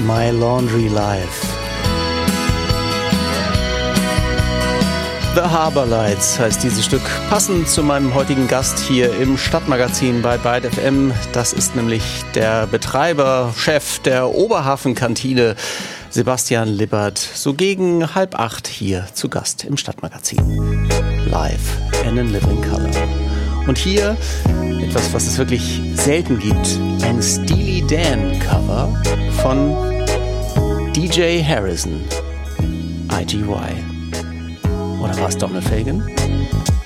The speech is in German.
My Laundry Life. The Harbor Lights heißt dieses Stück, passend zu meinem heutigen Gast hier im Stadtmagazin bei Byte FM. Das ist nämlich der Betreiber, Chef der Oberhafenkantine, Sebastian Lippert, so gegen 7:30 hier zu Gast im Stadtmagazin. Live and in living color. Und hier etwas, was es wirklich selten gibt, ein Steely Dan Cover von DJ Harrison, IGY. Oder war es Donald Fagen?